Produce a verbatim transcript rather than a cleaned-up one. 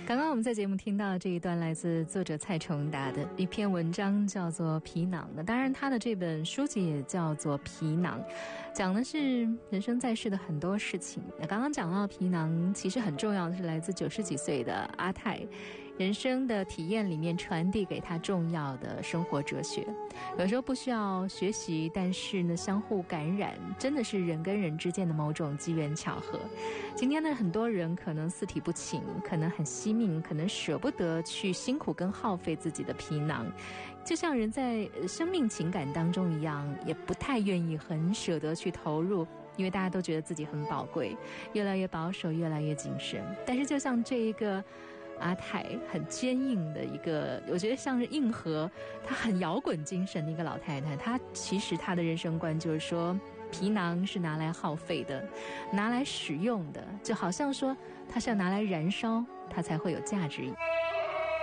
刚刚我们在节目听到这一段来自作者蔡崇达的一篇文章，叫做《皮囊》。那当然他的这本书籍也叫做《皮囊》，讲的是人生在世的很多事情。那刚刚讲到皮囊，其实很重要的是来自九十几岁的阿泰人生的体验里面传递给他重要的生活哲学。有时候不需要学习，但是呢相互感染，真的是人跟人之间的某种机缘巧合。今天的很多人可能四体不勤，可能很惜命，可能舍不得去辛苦跟耗费自己的皮囊，就像人在生命情感当中一样，也不太愿意很舍得去投入，因为大家都觉得自己很宝贵，越来越保守，越来越谨慎。但是就像这一个阿泰很坚硬的一个，我觉得像是硬核，她很摇滚精神的一个老太太，她其实她的人生观就是说，皮囊是拿来耗费的，拿来使用的，就好像说它是要拿来燃烧，它才会有价值。